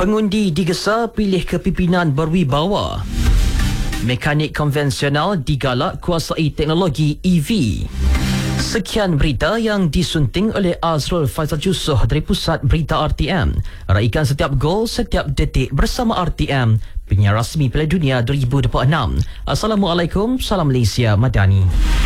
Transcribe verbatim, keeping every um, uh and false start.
Pengundi digesa pilih kepimpinan berwibawa. Mekanik konvensional digalak kuasai teknologi E V. Sekian berita yang disunting oleh Azrul Faizal Jusoh dari Pusat Berita R T M. Raikan setiap gol, setiap detik bersama R T M, penyiar rasmi Piala Dunia dua ribu dua puluh enam. Assalamualaikum, salam Malaysia Madani.